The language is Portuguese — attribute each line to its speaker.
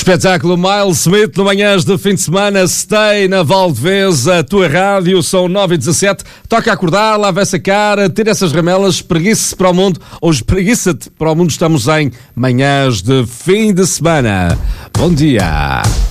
Speaker 1: Espetáculo Miles Smith no Manhãs de Fim de Semana. Stay na Valdevez, a tua rádio. São 9h17. Toca acordar, lava essa cara, tira essas ramelas, espreguiça-se para o mundo, ou espreguiça-te para o mundo. Estamos em Manhãs de Fim de Semana. Bom dia.